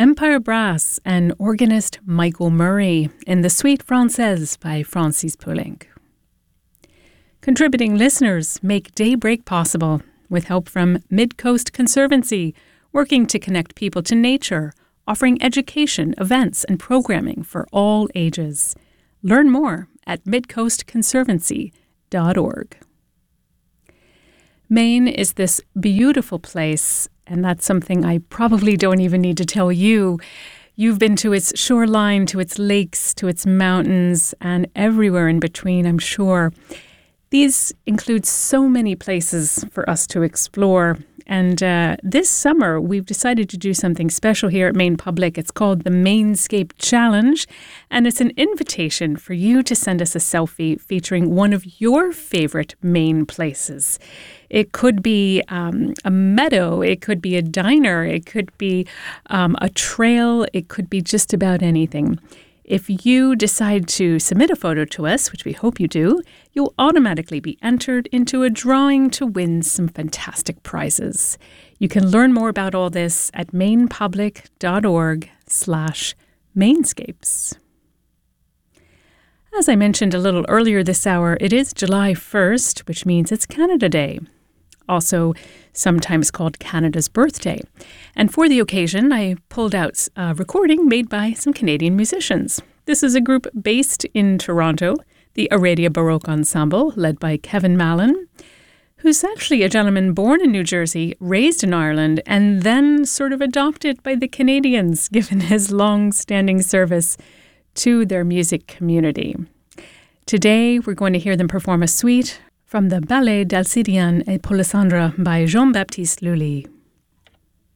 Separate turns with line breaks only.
Empire Brass and organist Michael Murray in the Suite Française by Francis Poulenc. Contributing listeners make Daybreak possible with help from Mid-Coast Conservancy, working to connect people to nature, offering education, events, and programming for all ages. Learn more at midcoastconservancy.org. Maine is this beautiful place, and that's something I probably don't even need to tell you. You've been to its shoreline, to its lakes, to its mountains, and everywhere in between, I'm sure. These include so many places for us to explore. And this summer, we've decided to do something special here at Maine Public. It's called the Mainscape Challenge, and it's an invitation for you to send us a selfie featuring one of your favorite Maine places. It could be a meadow, it could be a diner, it could be a trail, it could be just about anything. If you decide to submit a photo to us, which we hope you do, you'll automatically be entered into a drawing to win some fantastic prizes. You can learn more about all this at mainepublic.org/mainscapes. As I mentioned a little earlier this hour, it is July 1st, which means it's Canada Day, also sometimes called Canada's birthday. And for the occasion, I pulled out a recording made by some Canadian musicians. This is a group based in Toronto, the Aradia Baroque Ensemble, led by Kevin Mallon, who's actually a gentleman born in New Jersey, raised in Ireland, and then sort of adopted by the Canadians, given his long-standing service to their music community. Today, we're going to hear them perform a suite from the Ballet d'Alcidian et Polisandre by Jean-Baptiste Lully.